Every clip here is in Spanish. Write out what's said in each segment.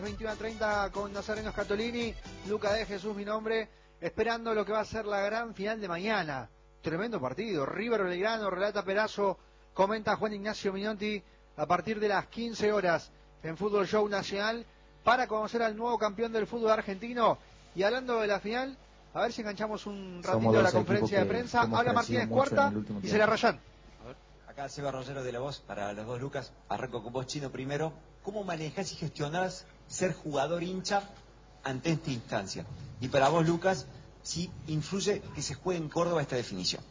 21:30 con Nazareno Scatolini, Luca de Jesús mi nombre, esperando lo que va a ser la gran final de mañana. Tremendo partido, River Belgrano, relata Perazo, comenta Juan Ignacio Minotti a partir de las 15 horas en Fútbol Show Nacional para conocer al nuevo campeón del fútbol argentino. Y hablando de la final, a ver si enganchamos un ratito de la conferencia de prensa. Habla Martínez Cuarta y se la rayan. Acá Seba Rollero de La Voz, para los dos Lucas. Arranco con vos, Chino, primero. ¿Cómo manejás y gestionás ser jugador hincha ante esta instancia? Y para vos, Lucas, ¿sí influye que se juegue en Córdoba esta definición?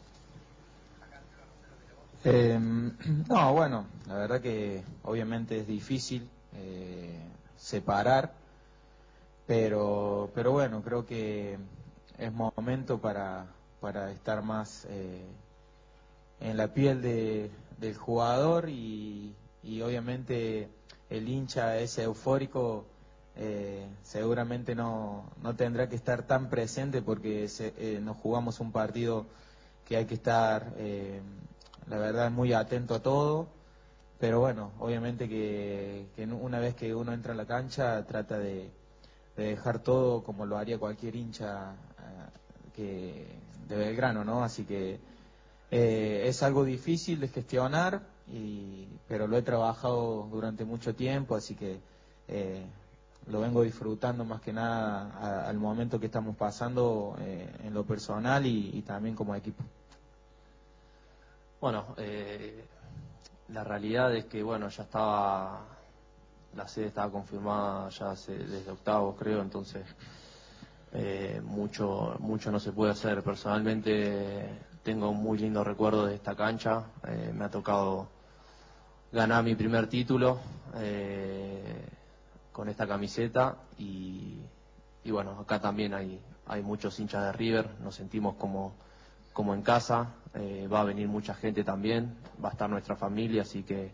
No, bueno, la verdad que obviamente es difícil separar, pero bueno, creo que es momento para estar más en la piel del jugador y obviamente el hincha ese eufórico seguramente no tendrá que estar tan presente porque nos jugamos un partido que hay que estar la verdad muy atento a todo, pero bueno, obviamente que una vez que uno entra a la cancha trata de dejar todo como lo haría cualquier hincha de Belgrano, ¿no? Así que es algo difícil de gestionar, pero lo he trabajado durante mucho tiempo, así que lo vengo disfrutando más que nada al momento que estamos pasando en lo personal y también como equipo. Bueno, la realidad es que bueno, ya estaba, la sede estaba confirmada ya desde octavos creo, entonces mucho no se puede hacer. Personalmente tengo un muy lindo recuerdo de esta cancha, me ha tocado ganar mi primer título con esta camiseta y bueno, acá también hay muchos hinchas de River, nos sentimos como en casa, va a venir mucha gente también, va a estar nuestra familia, así que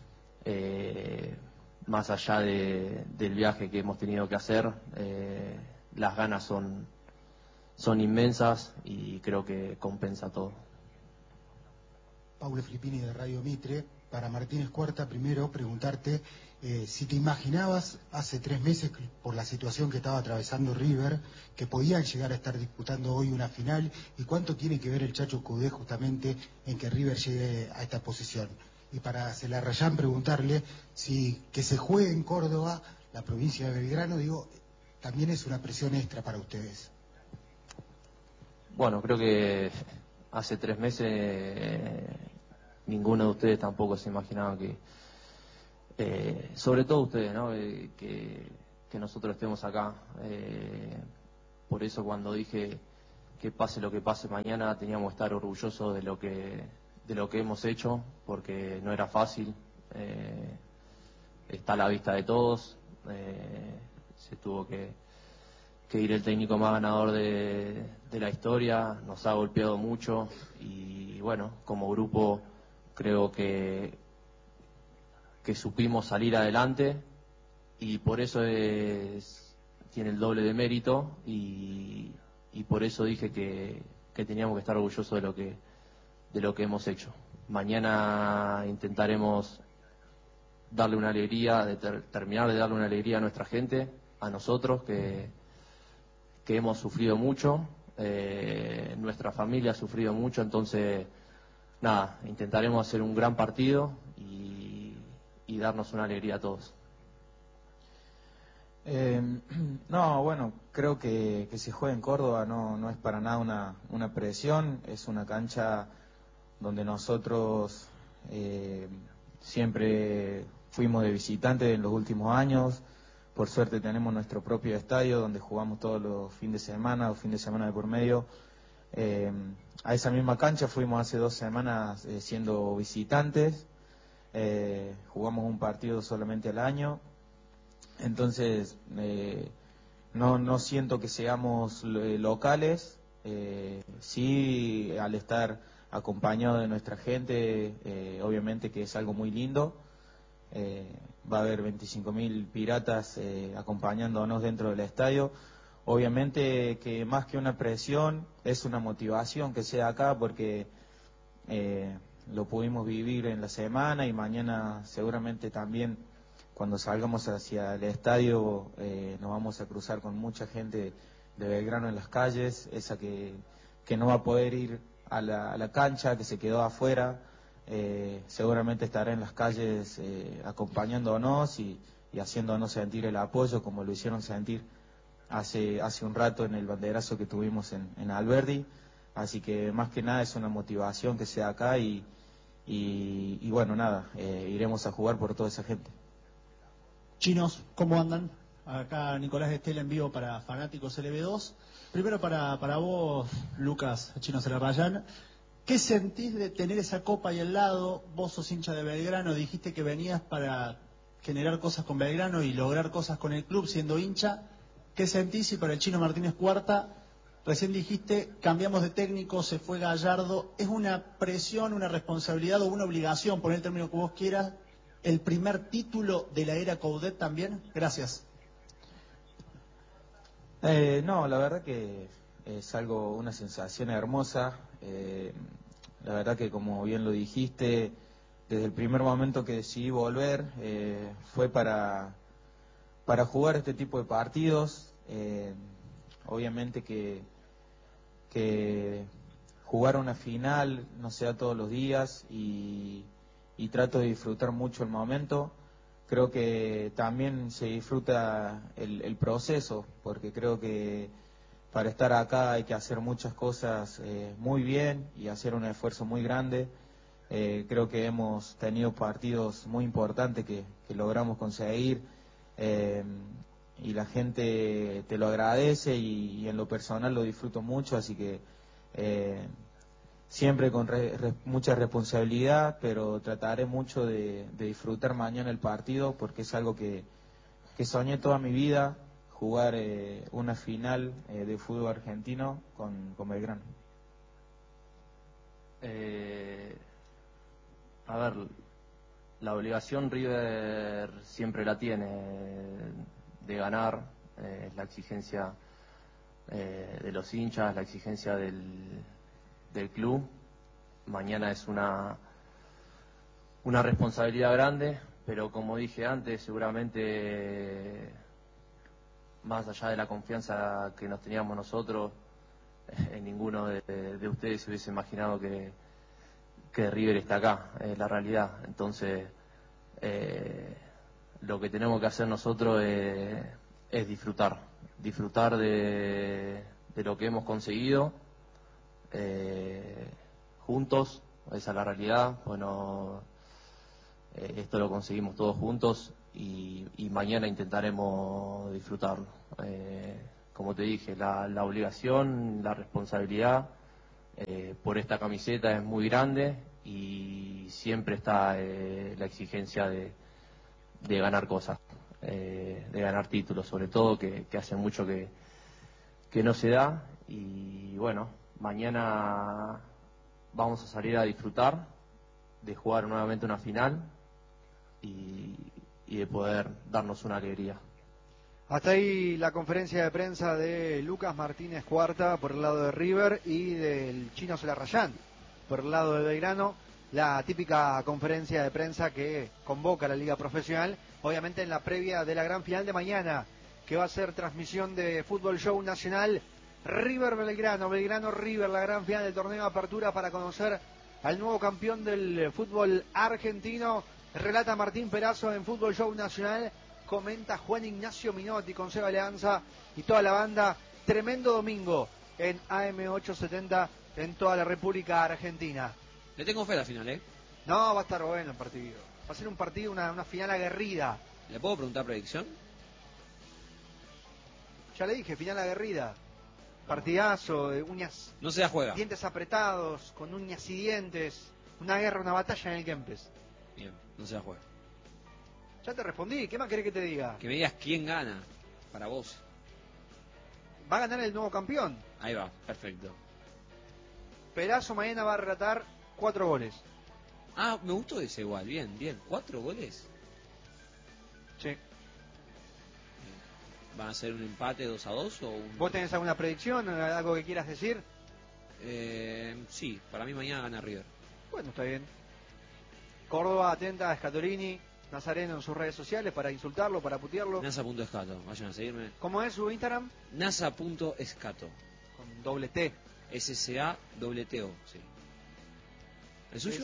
más allá del viaje que hemos tenido que hacer, las ganas son inmensas y creo que compensa todo. Paulo Filippini de Radio Mitre. Para Martínez Cuarta, primero preguntarte si te imaginabas hace 3 meses, por la situación que estaba atravesando River, que podían llegar a estar disputando hoy una final, y cuánto tiene que ver el Chacho Coudet justamente en que River llegue a esta posición. Y para Celarrayán preguntarle si que se juegue en Córdoba, la provincia de Belgrano, digo, también es una presión extra para ustedes. Bueno, creo que hace 3 meses ninguno de ustedes tampoco se imaginaba que, sobre todo ustedes, ¿no? Que nosotros estemos acá. Por eso cuando dije que pase lo que pase mañana teníamos que estar orgullosos de lo que hemos hecho, porque no era fácil. Está a la vista de todos. Se tuvo que ir el técnico más ganador de la historia, nos ha golpeado mucho y bueno, como grupo creo que supimos salir adelante y por eso tiene el doble de mérito y por eso dije que teníamos que estar orgullosos de lo que hemos hecho. Mañana intentaremos darle una alegría, terminar de darle una alegría a nuestra gente, a nosotros que hemos sufrido mucho, nuestra familia ha sufrido mucho, entonces nada, intentaremos hacer un gran partido y darnos una alegría a todos. No, bueno, creo que se juega en Córdoba no es para nada una presión, es una cancha donde nosotros siempre fuimos de visitante en los últimos años. Por suerte tenemos nuestro propio estadio donde jugamos todos los fines de semana o fin de semana de por medio. A esa misma cancha fuimos hace 2 semanas siendo visitantes. Jugamos un partido solamente al año. Entonces no siento que seamos locales. Sí, al estar acompañado de nuestra gente, obviamente que es algo muy lindo. Va a haber 25.000 piratas acompañándonos dentro del estadio. Obviamente que más que una presión es una motivación que sea acá porque lo pudimos vivir en la semana y mañana seguramente también cuando salgamos hacia el estadio nos vamos a cruzar con mucha gente de Belgrano en las calles, esa que no va a poder ir a la cancha, que se quedó afuera, seguramente estará en las calles acompañándonos y haciéndonos sentir el apoyo como lo hicieron sentir hace un rato en el banderazo que tuvimos en Alberdi. Así que más que nada es una motivación que sea acá y bueno, nada, iremos a jugar por toda esa gente. Chinos, ¿cómo andan? Acá Nicolás Estela en vivo para Fanáticos LB2. Primero para vos, Lucas Chino Celarrayán, ¿qué sentís de tener esa copa ahí al lado? Vos sos hincha de Belgrano, dijiste que venías para generar cosas con Belgrano y lograr cosas con el club siendo hincha. ¿Qué sentís? Y para el Chino Martínez Cuarta, recién dijiste, cambiamos de técnico, se fue Gallardo. ¿Es una presión, una responsabilidad o una obligación, poner el término que vos quieras, el primer título de la era Coudet también? Gracias. No, la verdad que es una sensación hermosa. La verdad que, como bien lo dijiste, desde el primer momento que decidí volver fue para jugar este tipo de partidos. Obviamente que jugar una final no se da todos los días y trato de disfrutar mucho el momento. Creo que también se disfruta el proceso, porque creo que para estar acá hay que hacer muchas cosas muy bien y hacer un esfuerzo muy grande. Creo que hemos tenido partidos muy importantes que logramos conseguir y la gente te lo agradece y en lo personal lo disfruto mucho, así que siempre con mucha responsabilidad, pero trataré mucho de disfrutar mañana el partido porque es algo que soñé toda mi vida, jugar una final de fútbol argentino con Belgrano. A ver, la obligación River siempre la tiene de ganar, es la exigencia de los hinchas, la exigencia del club. Mañana es una responsabilidad grande, pero como dije antes, seguramente más allá de la confianza que nos teníamos nosotros, ninguno de ustedes se hubiese imaginado que River está acá, es la realidad. Entonces lo que tenemos que hacer nosotros es disfrutar de lo que hemos conseguido juntos, esa es la realidad. Bueno, esto lo conseguimos todos juntos y mañana intentaremos disfrutarlo. Como te dije, la obligación, la responsabilidad por esta camiseta es muy grande y siempre está la exigencia de ganar cosas, de ganar títulos, sobre todo, que hace mucho que no se da. Y bueno, mañana vamos a salir a disfrutar de jugar nuevamente una final y de poder darnos una alegría. Hasta ahí la conferencia de prensa de Lucas Martínez Cuarta por el lado de River y del Chino Celarrayán por el lado de Belgrano. La típica conferencia de prensa que convoca a la Liga Profesional, obviamente en la previa de la gran final de mañana, que va a ser transmisión de Fútbol Show Nacional River Belgrano, Belgrano River, la gran final del torneo de apertura para conocer al nuevo campeón del fútbol argentino. Relata Martín Perazo en Fútbol Show Nacional, comenta Juan Ignacio Minotti con Seba Leanza y toda la banda. Tremendo domingo en AM870 en toda la República Argentina. Le tengo fe a la final, ¿eh? No, va a estar bueno el partido. Va a ser un partido, una final aguerrida. ¿Le puedo preguntar predicción? Ya le dije, final aguerrida. Partidazo, uñas. No se la juega. Dientes apretados, con uñas y dientes. Una guerra, una batalla en el Kempes. Bien, no se la juega. Ya te respondí, ¿qué más querés que te diga? Que me digas quién gana para vos. Va a ganar el nuevo campeón. Ahí va, perfecto. Perazo mañana va a relatar 4 goles. Ah, me gustó ese igual, bien, bien. 4 goles. Sí. ¿Van a ser un empate 2-2 o un...? ¿Vos tenés alguna predicción, algo que quieras decir? Sí, para mí mañana gana River. Bueno, está bien. Córdoba atenta a Scatolini. Nazareno en sus redes sociales para insultarlo, para putearlo. NASA.escato, vayan a seguirme. ¿Cómo es su Instagram? NASA.escato. Con doble T. SSATTO, sí. ¿El suyo?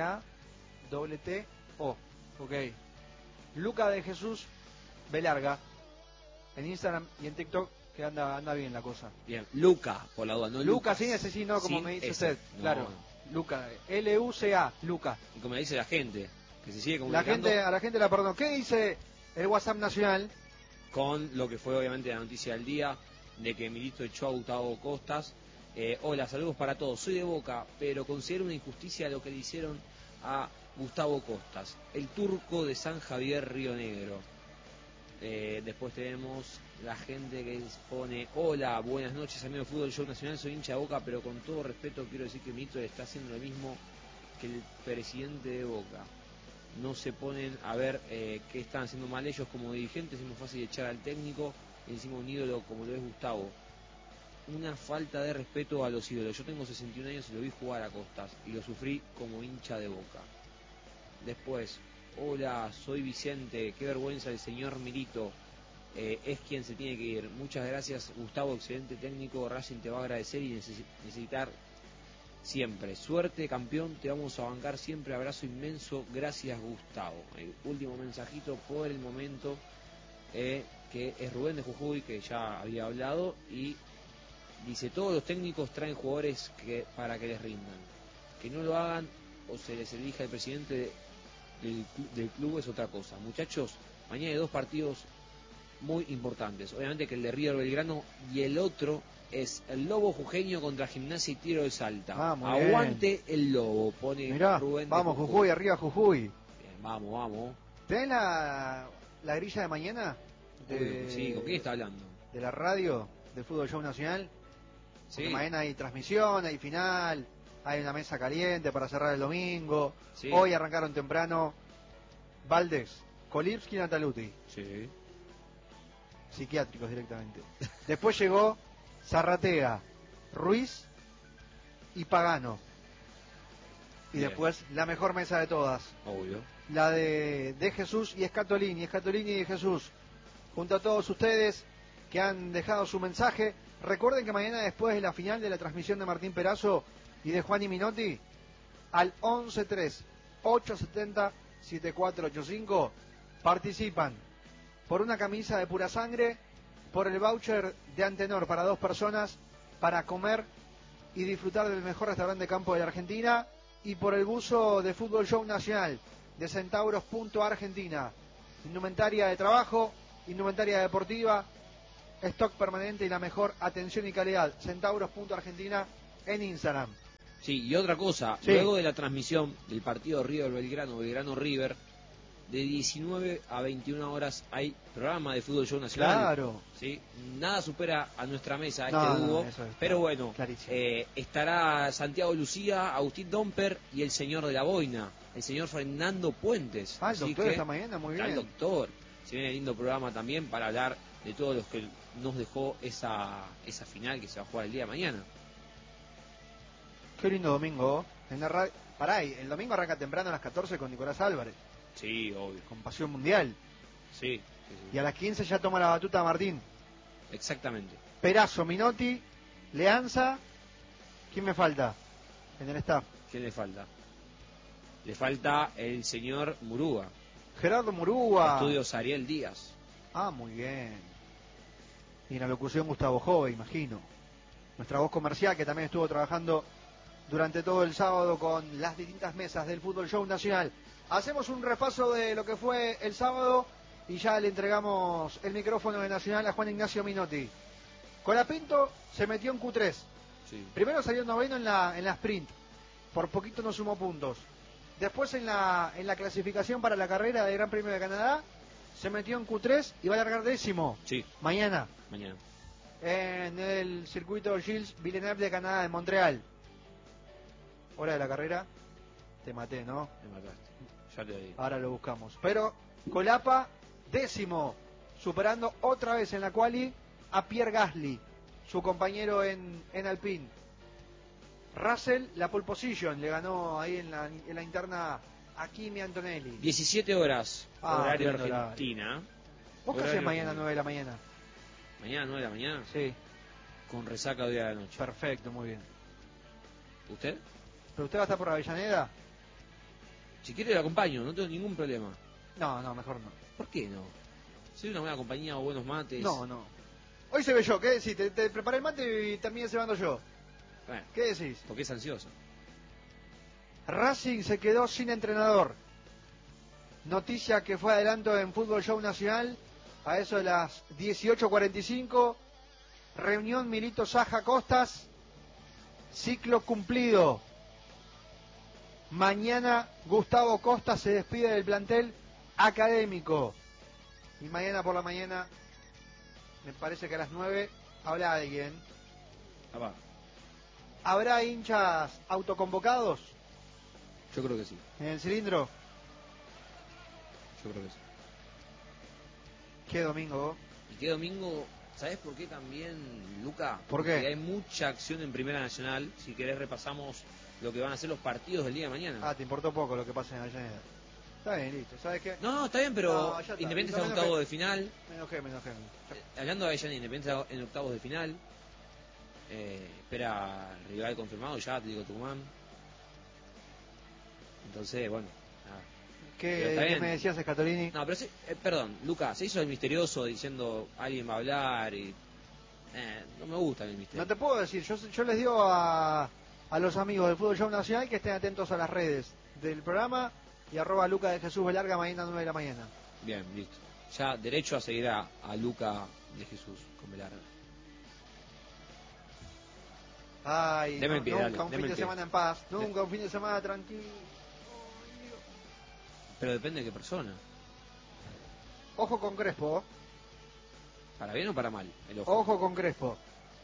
SSATTO. Ok. Luca de Jesús Velarga. En Instagram y en TikTok, que anda bien la cosa. Bien, Luca, por la duda, no Luca Lucas. sin ese sí, no, como Sin me dice ese. usted. No. Claro. Luca. Luca. Luca. Y como dice la gente, que se sigue A comunicando la gente la perdonó. ¿Qué dice el WhatsApp nacional? con lo que fue obviamente la noticia del día, de que Milito echó a Gustavo Costas. Hola, saludos para todos. Soy de Boca, pero considero una injusticia lo que le hicieron a Gustavo Costas, el turco de San Javier, Río Negro. Después tenemos la gente que pone: hola, buenas noches, amigo de Fútbol Show Nacional, soy hincha de Boca, pero con todo respeto quiero decir que Milito le está haciendo lo mismo que el presidente de Boca. No se ponen a ver qué están haciendo mal ellos como dirigentes. Es muy fácil echar al técnico y encima un ídolo como lo es Gustavo. Una falta de respeto a los ídolos. Yo tengo 61 años y lo vi jugar a Costas y lo sufrí como hincha de Boca. Después: hola, soy Vicente, qué vergüenza el señor Milito, es quien se tiene que ir. Muchas gracias, Gustavo, excelente técnico. Racing te va a agradecer y necesitar siempre. Suerte, campeón, te vamos a bancar siempre. Abrazo inmenso, gracias, Gustavo. El último mensajito por el momento, que es Rubén de Jujuy, que ya había hablado, y dice: todos los técnicos traen jugadores para que les rindan. Que no lo hagan o se les elija el presidente del club es otra cosa. Muchachos, mañana hay 2 partidos muy importantes. Obviamente que el de River Belgrano y el otro es el Lobo Jujeño contra Gimnasia y Tiro de Salta. Aguante bien el Lobo, pone Mirá, Rubén. Vamos Jujuy, arriba Jujuy. Bien, vamos. ¿Tenés la grilla de mañana? Sí, ¿con quién está hablando? De la radio, del Fútbol Show Nacional. Sí. Porque mañana hay transmisión, hay final, hay una mesa caliente para cerrar el domingo. Sí. Hoy arrancaron temprano Valdés, Kolipski y Nataluti. Sí. Psiquiátricos directamente. Después llegó Zarratea, Ruiz y Pagano. Y Bien. después la mejor mesa de todas, Obvio. la de Jesús y Escatolini y de Jesús. Junto a todos ustedes que han dejado su mensaje. Recuerden que mañana, después de la final de la transmisión de Martín Perazo y de Juan y Minotti, al 11-3-870-7485 participan por una camisa de pura sangre, por el voucher de Antenor para 2 personas para comer y disfrutar del mejor restaurante de campo de la Argentina, y por el buzo de Fútbol Show Nacional de Centauros.Argentina. Indumentaria de trabajo, indumentaria deportiva, stock permanente y la mejor atención y calidad. Centauros.Argentina en Instagram. Sí, y otra cosa, Sí. Luego de la transmisión del partido River Belgrano River, de 19 a 21 horas hay programa de Fútbol Show Nacional. Claro. ¿Sí? Nada supera a nuestra mesa No, dúo, eso es pero bueno, clarísimo. estará Santiago Lucía, Agustín Domper y el señor de la boina, el señor Fernando Puentes. El Así doctor que esta mañana, muy está bien. el doctor. Se viene lindo programa también para hablar de todos los que nos dejó esa final que se va a jugar el día de mañana. Qué lindo domingo. En la radio. Pará, el domingo arranca temprano a las 14 con Nicolás Álvarez, Sí, obvio. con Pasión Mundial. Sí. Y a las 15 ya toma la batuta Martín. Exactamente. Perazo, Minotti, Leanza. ¿Quién me falta en el staff? ¿Quién le falta? Le falta el señor Murúa. Gerardo Murúa. Estudios Ariel Díaz. Ah, muy bien. Y en la locución Gustavo Jove, imagino. Nuestra voz comercial, que también estuvo trabajando durante todo el sábado con las distintas mesas del Fútbol Show Nacional. Hacemos un repaso de lo que fue el sábado y ya le entregamos el micrófono de Nacional a Juan Ignacio Minotti. Colapinto se metió en Q3. Sí. Primero salió noveno en la sprint. Por poquito no sumó puntos. Después en la clasificación para la carrera de Gran Premio de Canadá se metió en Q3 y va a largar 10º. Sí. Mañana. Mañana. En el circuito Gilles Villeneuve de Canadá, en Montreal. Hora de la carrera. Te maté, ¿no? Me mataste. Ya te digo. Ahora lo buscamos. Pero Colapa, 10º. Superando otra vez en la quali a Pierre Gasly, su compañero en Alpine. Russell, la pole position, le ganó ahí en la interna Aquí mi Antonelli. 17 horas, horario qué lindo Argentina. ¿Vos qué Horario haces mañana argentino. 9 de la mañana? Mañana 9 de la mañana, Sí, con resaca hoy a la noche. perfecto, muy bien. ¿Usted? ¿Pero usted va a estar por Avellaneda? Si quiere lo acompaño, no tengo ningún problema. No, mejor no. ¿Por qué no? Soy una buena compañía o buenos mates. No. Hoy se ve yo, ¿qué decís? Te preparé el mate y terminé cebando yo. Bueno, ¿Qué decís? porque es ansioso. Racing se quedó sin entrenador. Noticia que fue adelanto en Fútbol Show Nacional a eso de las 18:45. Reunión Milito Saja Costas. Ciclo cumplido. Mañana Gustavo Costa se despide del plantel académico. Y mañana por la mañana, me parece que a las 9, habrá alguien. Ah, va. ¿Habrá hinchas autoconvocados Yo creo que sí. en el cilindro? Yo creo que sí. ¿Qué domingo? Y qué domingo, ¿sabés por qué también, Luca? ¿Por qué? Porque hay mucha acción en Primera Nacional. Si querés repasamos lo que van a ser los partidos del día de mañana. Ah, te importó poco lo que pasa en Avellaneda. Está bien, listo. ¿Sabes qué? No, está bien, pero No, ya está. Independiente No está en me octavos enojé. de final. Me enojé. Hablando de Avellaneda, Independiente está en octavos de final. Espera rival confirmado ya, Atlético Tucumán. Entonces, bueno, nada. Pero está ¿Qué bien. me decías, Scatolini? No, pero perdón, Lucas, se hizo el misterioso diciendo alguien va a hablar y... no me gusta el misterio. No te puedo decir. Yo les digo a los amigos del Fútbol Show Nacional que estén atentos a las redes del programa y @ Luca de Jesús Velarga mañana 9 de la mañana. Bien, listo. Ya derecho a seguir a Luca de Jesús con Velarde. Ay, Deme el pie, nunca dale, un deme fin el de pie. semana en paz. Nunca un fin de semana tranquilo. Pero depende de qué persona. Ojo con Crespo. ¿Para bien o para mal? El ojo. Ojo con Crespo.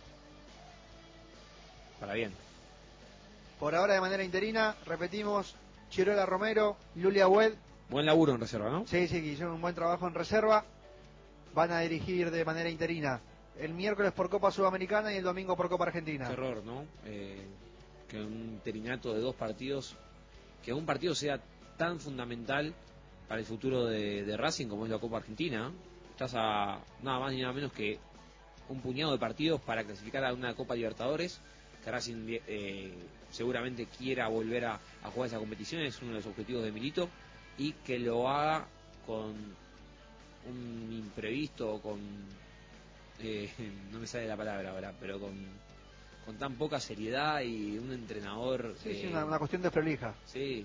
Para bien. Por ahora de manera interina, repetimos, Chirola Romero, Lulia Wed. Buen laburo en reserva, ¿no? Sí, hicieron un buen trabajo en reserva. Van a dirigir de manera interina el miércoles por Copa Sudamericana y el domingo por Copa Argentina. Qué error, ¿no? Que un interinato de 2 partidos, que un partido sea tan fundamental para el futuro de Racing como es la Copa Argentina. Estás a nada más ni nada menos que un puñado de partidos para clasificar a una Copa Libertadores, que Racing seguramente quiera volver a jugar esa competición, es uno de los objetivos de Milito, y que lo haga con un imprevisto, con no me sale la palabra ahora, pero con tan poca seriedad y un entrenador... Sí, una cuestión de prolija. Sí.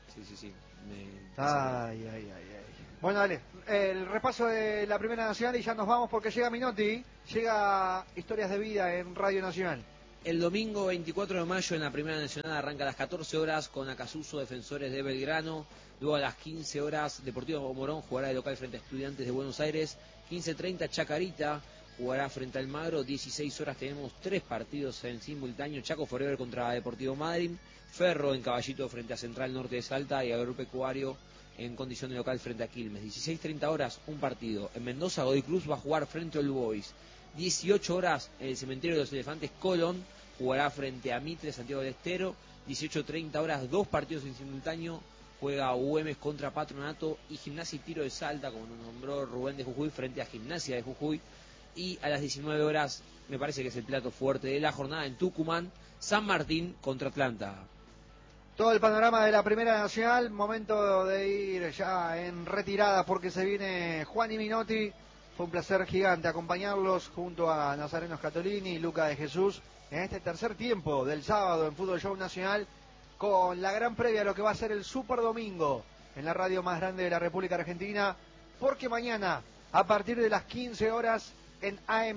Ay. Bueno, dale, el repaso de la Primera Nacional y ya nos vamos porque llega Minotti, llega Historias de Vida en Radio Nacional. El domingo 24 de mayo en la Primera Nacional arranca a las 14 horas con Acasuso Defensores de Belgrano. Luego a las 15 horas Deportivo Morón jugará de local frente a Estudiantes de Buenos Aires. 15:30 Chacarita jugará frente al Magro. 16 horas tenemos 3 partidos en simultáneo. Chaco Forever contra Deportivo Madryn. Ferro en Caballito frente a Central Norte de Salta y Agropecuario en condición de local frente a Quilmes. 16:30 horas un partido. En Mendoza Godoy Cruz va a jugar frente a All Boys. 18 horas en el Cementerio de los Elefantes Colón jugará frente a Mitre Santiago del Estero. 18:30 horas 2 partidos en simultáneo. Juega Güemes contra Patronato y Gimnasia y Tiro de Salta, como nos nombró Rubén de Jujuy, frente a Gimnasia de Jujuy. Y a las 19 horas, me parece que es el plato fuerte de la jornada en Tucumán, San Martín contra Atlanta. Todo el panorama de la Primera Nacional, momento de ir ya en retirada porque se viene Juan y Minotti. Fue un placer gigante acompañarlos junto a Nazareno Scatolini y Luca de Jesús en este tercer tiempo del sábado en Fútbol Show Nacional, con la gran previa a lo que va a ser el Super Domingo en la radio más grande de la República Argentina, porque mañana a partir de las 15 horas en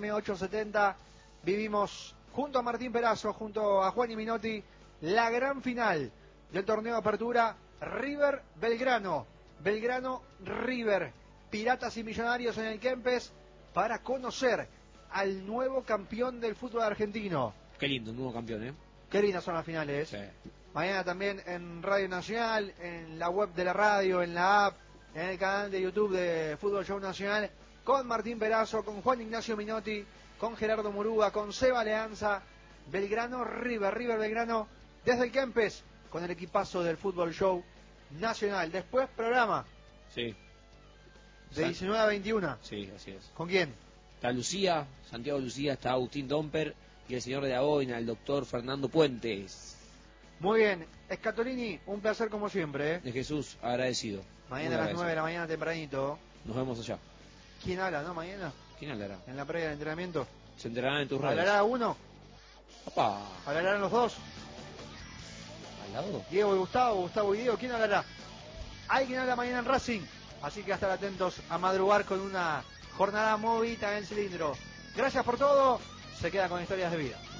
AM870 vivimos junto a Martín Perazo, junto a Juan y Minotti, la gran final del torneo de apertura River Belgrano, Belgrano River, Piratas y Millonarios en el Kempes, para conocer al nuevo campeón del fútbol argentino. Qué lindo, un nuevo campeón, ¿eh? Qué lindas son las finales. Sí. Mañana también en Radio Nacional, en la web de la radio, en la app, en el canal de YouTube de Fútbol Show Nacional, con Martín Perazo, con Juan Ignacio Minotti, con Gerardo Muruga, con Seba Aleanza, Belgrano River, River Belgrano, desde el Kempes, con el equipazo del Fútbol Show Nacional. Después programa Sí. de 19 a 21. Sí, así es. ¿Con quién? Está Lucía, Santiago Lucía, está Agustín Domper y el señor de la boina, el doctor Fernando Puentes. Muy bien. Escatolini, un placer como siempre. De Jesús, agradecido. Mañana a las 9 de la mañana tempranito. Nos vemos allá. ¿Quién habla, no? Mañana, ¿Quién hablará? en la previa del entrenamiento. Se enterarán en tus redes. ¿Hablará uno? Papá. ¿Hablarán los dos? ¿Al lado? Diego y Gustavo, Gustavo y Diego. ¿Quién hablará? Hay quien habla mañana en Racing. Así que a estar atentos a madrugar con una jornada movida en el cilindro. Gracias por todo. Se queda con Historias de Vida.